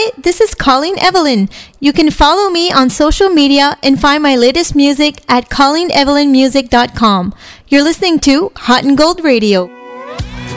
Hi, this is Colleen Evelyn. You can follow me on social media and find my latest music at ColleenEvelynMusic.com. You're listening to Hot and Gold Radio.